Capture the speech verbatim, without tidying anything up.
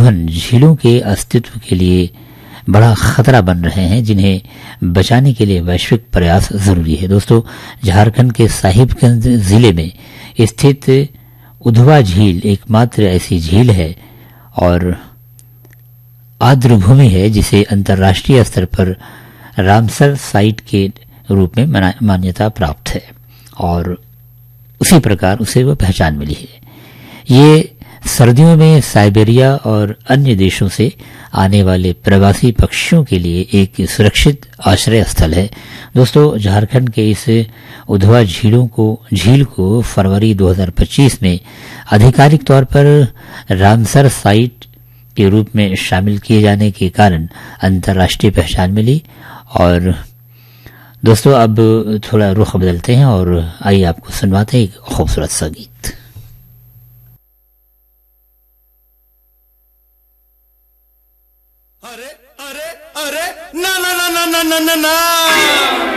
संवर्धन झीलों के अस्तित्व के लिए बड़ा खतरा बन रहे हैं, जिन्हें बचाने के लिए वैश्विक प्रयास जरूरी है। दोस्तों, झारखंड के साहिबगंज जिले में स्थित उधवा झील एकमात्र ऐसी झील है और आर्द्र भूमि है जिसे अंतर्राष्ट्रीय स्तर पर रामसर साइट के रूप में मान्यता प्राप्त है और उसी प्रकार उसे वह पहचान मिली है। ये सर्दियों में साइबेरिया और अन्य देशों से आने वाले प्रवासी पक्षियों के लिए एक सुरक्षित आश्रय स्थल है। दोस्तों, झारखंड के इस उधवा झीलों को झील को फरवरी दो हज़ार पच्चीस में आधिकारिक तौर पर रामसर साइट के रूप में शामिल किए जाने के कारण अंतर्राष्ट्रीय पहचान मिली। और दोस्तों, अब थोड़ा रुख बदलते हैं और आइए आपको सुनवाते हैं एक खूबसूरत सा गीत। अरे अरे अरे ना ना ना ना ना ना ना